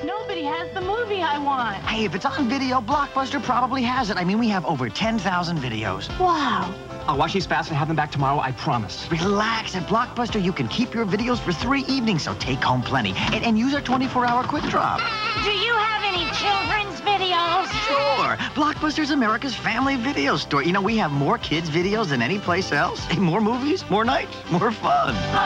Nobody has the movie I want. Hey, if it's on video, Blockbuster probably has it. I mean, we have over 10,000 videos. Wow. I'll watch these fast and have them back tomorrow, I promise. Relax. At Blockbuster, you can keep your videos for 3 evenings, so take home plenty. And use our 24-hour quick drop. Do you have any children's videos? Sure. Blockbuster's America's family video store. You know, we have more kids' videos than any place else. More movies, more nights, more fun.